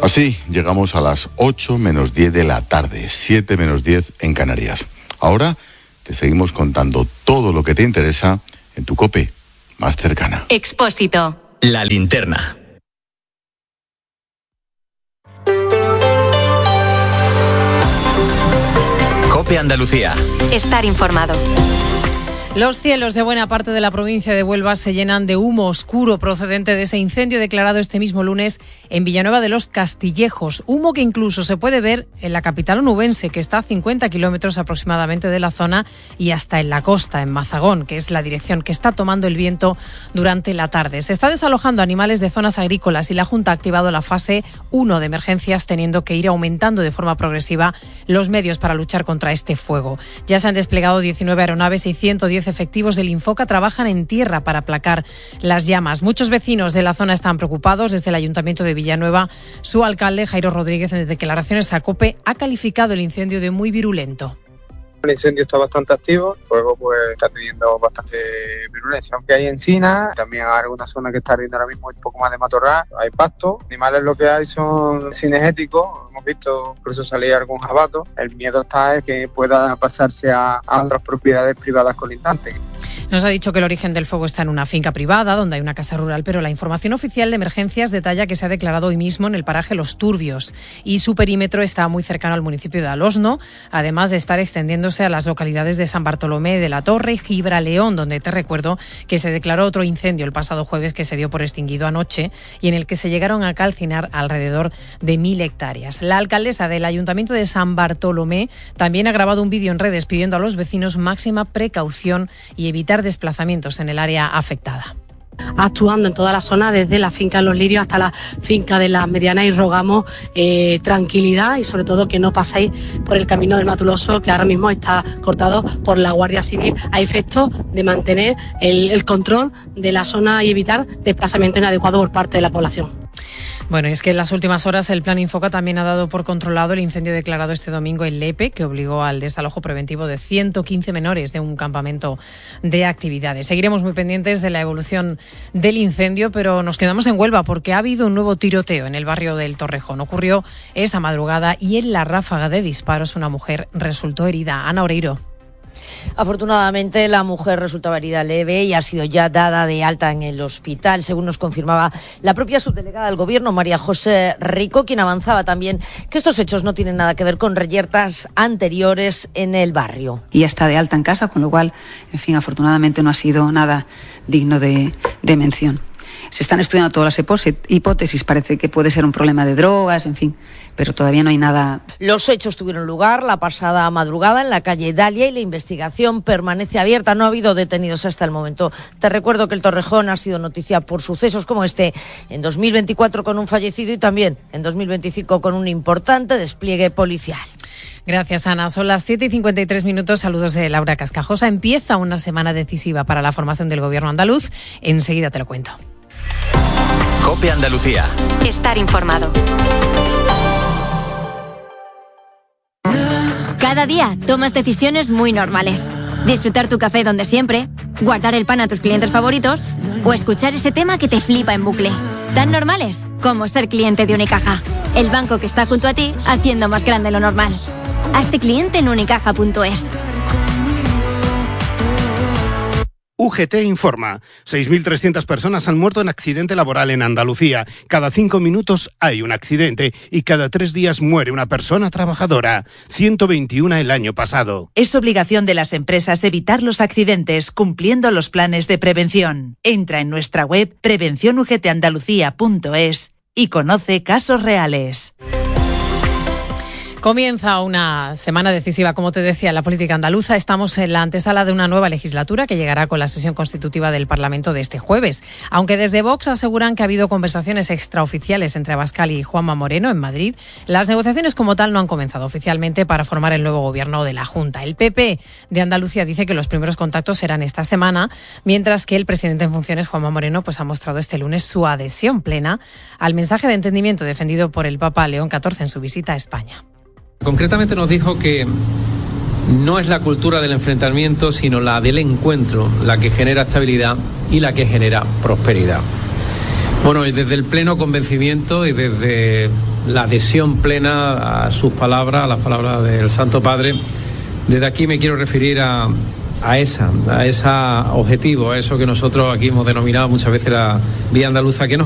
Así llegamos a las 8 menos 10 de la tarde, 7 menos 10 en Canarias. Ahora te seguimos contando todo lo que te interesa en tu COPE más cercana. Expósito. La linterna. COPE Andalucía. Estar informado. Los cielos de buena parte de la provincia de Huelva se llenan de humo oscuro procedente de ese incendio declarado este mismo lunes en Villanueva de los Castillejos. Humo que incluso se puede ver en la capital onubense, que está a 50 kilómetros aproximadamente de la zona, y hasta en la costa, en Mazagón, que es la dirección que está tomando el viento durante la tarde. Se está desalojando animales de zonas agrícolas y la Junta ha activado la fase 1 de emergencias, teniendo que ir aumentando de forma progresiva los medios para luchar contra este fuego. Ya se han desplegado 19 aeronaves y 110 efectivos del Infoca trabajan en tierra para aplacar las llamas. Muchos vecinos de la zona están preocupados. Desde el Ayuntamiento de Villanueva, su alcalde, Jairo Rodríguez, en declaraciones a COPE, ha calificado el incendio de muy virulento. El incendio está bastante activo, el fuego pues está teniendo bastante virulencia, aunque hay encinas, también hay alguna zona que está ardiendo ahora mismo un poco más de matorral, hay pasto, animales lo que hay son cinegéticos, hemos visto incluso salir algún jabato, el miedo está en que pueda pasarse a otras propiedades privadas colindantes. Nos ha dicho que el origen del fuego está en una finca privada, donde hay una casa rural, pero la información oficial de emergencias detalla que se ha declarado hoy mismo en el paraje Los Turbios y su perímetro está muy cercano al municipio de Alosno, además de estar extendiéndose a las localidades de San Bartolomé de la Torre y Gibraleón, donde te recuerdo que se declaró otro incendio el pasado jueves que se dio por extinguido anoche y en el que se llegaron a calcinar alrededor de 1.000 hectáreas. La alcaldesa del Ayuntamiento de San Bartolomé también ha grabado un vídeo en redes pidiendo a los vecinos máxima precaución y evitar desplazamientos en el área afectada. Actuando en toda la zona, desde la finca de Los Lirios hasta la finca de Las Medianas, y rogamos tranquilidad y sobre todo que no paséis por el camino del Matuloso, que ahora mismo está cortado por la Guardia Civil a efectos de mantener el control de la zona y evitar desplazamiento inadecuado por parte de la población. Bueno, es que en las últimas horas el Plan Infoca también ha dado por controlado el incendio declarado este domingo en Lepe, que obligó al desalojo preventivo de 115 menores de un campamento de actividades. Seguiremos muy pendientes de la evolución del incendio, pero nos quedamos en Huelva porque ha habido un nuevo tiroteo en el barrio del Torrejón. Ocurrió esta madrugada y en la ráfaga de disparos una mujer resultó herida. Ana Oreiro. Afortunadamente, la mujer resultaba herida leve y ha sido ya dada de alta en el hospital, según nos confirmaba la propia subdelegada del Gobierno, María José Rico, quien avanzaba también que estos hechos no tienen nada que ver con reyertas anteriores en el barrio. Y ya está de alta en casa, con lo cual, en fin, afortunadamente no ha sido nada digno de mención. Se están estudiando todas las hipótesis, parece que puede ser un problema de drogas, en fin, pero todavía no hay nada. Los hechos tuvieron lugar la pasada madrugada en la calle Dalia y la investigación permanece abierta. No ha habido detenidos hasta el momento. Te recuerdo que el Torrejón ha sido noticia por sucesos como este en 2024 con un fallecido y también en 2025 con un importante despliegue policial. Gracias, Ana. Son las 7:53. Saludos de Laura Cascajosa. Empieza una semana decisiva para la formación del Gobierno andaluz. Enseguida te lo cuento. COPE Andalucía. Estar informado. Cada día tomas decisiones muy normales. Disfrutar tu café donde siempre, guardar el pan a tus clientes favoritos o escuchar ese tema que te flipa en bucle. Tan normales como ser cliente de Unicaja, el banco que está junto a ti haciendo más grande lo normal. Hazte cliente en unicaja.es. UGT informa. 6.300 personas han muerto en accidente laboral en Andalucía. Cada 5 minutos hay un accidente y cada 3 días muere una persona trabajadora. 121 el año pasado. Es obligación de las empresas evitar los accidentes cumpliendo los planes de prevención. Entra en nuestra web prevencionugtandalucía.es y conoce casos reales. Comienza una semana decisiva, como te decía, en la política andaluza. Estamos en la antesala de una nueva legislatura que llegará con la sesión constitutiva del Parlamento de este jueves. Aunque desde Vox aseguran que ha habido conversaciones extraoficiales entre Abascal y Juanma Moreno en Madrid, las negociaciones como tal no han comenzado oficialmente para formar el nuevo gobierno de la Junta. El PP de Andalucía dice que los primeros contactos serán esta semana, mientras que el presidente en funciones, Juanma Moreno, ha mostrado este lunes su adhesión plena al mensaje de entendimiento defendido por el Papa León XIV en su visita a España. Concretamente nos dijo que no es la cultura del enfrentamiento, sino la del encuentro, la que genera estabilidad y la que genera prosperidad. Bueno, y desde el pleno convencimiento y desde la adhesión plena a sus palabras, a las palabras del Santo Padre, desde aquí me quiero referir a ese objetivo, a eso que nosotros aquí hemos denominado muchas veces la Vía Andaluza, que nos